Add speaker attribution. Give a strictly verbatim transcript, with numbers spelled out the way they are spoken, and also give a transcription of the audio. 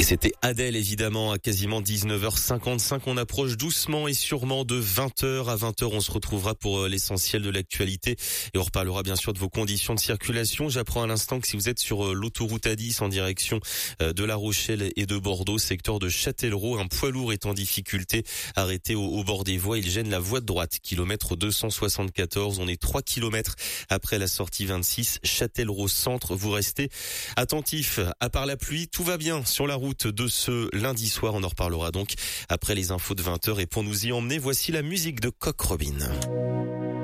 Speaker 1: Et c'était Adèle, évidemment, à quasiment dix-neuf heures cinquante-cinq. On approche doucement et sûrement de vingt heures. À vingt heures, on se retrouvera pour l'essentiel de l'actualité. Et on reparlera bien sûr de vos conditions de circulation. J'apprends à l'instant que si vous êtes sur l'autoroute A dix en direction de La Rochelle et de Bordeaux, secteur de Châtellerault, un poids lourd est en difficulté. Arrêté au, au bord des voies, il gêne la voie de droite. Kilomètre deux cent soixante-quatorze. On est trois kilomètres après la sortie vingt-six. Châtellerault centre. Vous restez attentifs. À part la pluie, tout va bien sur la route de ce lundi soir. On en reparlera donc après les infos de vingt heures. Et pour nous y emmener, voici la musique de Coq Robin.